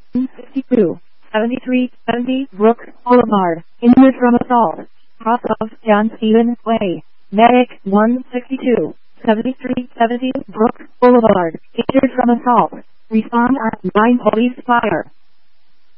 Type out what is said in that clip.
62, 7370 Brook Boulevard, injured from assault, cross of John Stephen Way. Medic 162, 7370 Brook Boulevard, injured from assault. Respond at 9 police fire.